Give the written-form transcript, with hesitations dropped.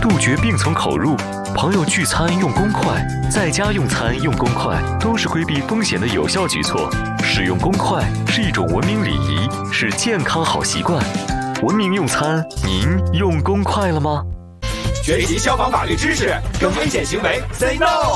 杜绝病从口入。朋友聚餐用公筷，在家用餐用公筷，都是规避风险的有效举措。使用公筷是一种文明礼仪，是健康好习惯。文明用餐，您用公筷了吗？ 学习消防法律知识，跟危险行为 say no。